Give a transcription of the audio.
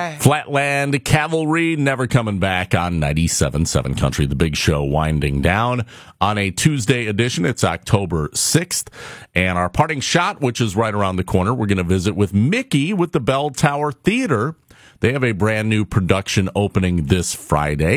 Flatland Cavalry never coming back on 97.7 Country. The big show winding down on a Tuesday edition. It's October 6th. And our parting shot, which is right around the corner, we're going to visit with Mickey with the Bell Tower Theater. They have a brand new production opening this Friday.